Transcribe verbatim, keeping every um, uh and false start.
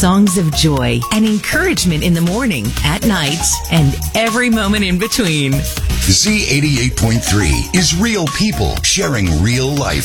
songs of joy and encouragement in the morning, at night, and every moment in between. Z eighty-eight point three is real people sharing real life.